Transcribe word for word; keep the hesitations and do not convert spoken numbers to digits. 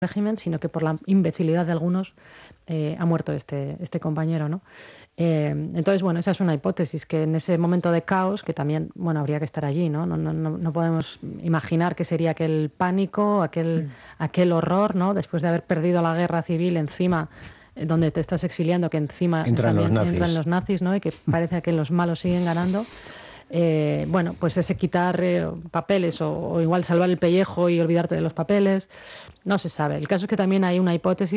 régimen, sino que por la imbecilidad de algunos eh, ha muerto este, este compañero, ¿no? Eh, entonces, bueno, esa es una hipótesis, que en ese momento de caos, que también, bueno, habría que estar allí, ¿no? No, no, no, no podemos imaginar qué sería aquel pánico, aquel, mm. aquel horror, ¿no? Después de haber perdido la guerra civil encima, eh, donde te estás exiliando, que encima entran también los nazis. entran los nazis, ¿no? Y que parece que los malos siguen ganando. Eh, bueno, pues ese quitar eh, papeles o, o igual salvar el pellejo y olvidarte de los papeles, no se sabe. El caso es que también hay una hipótesis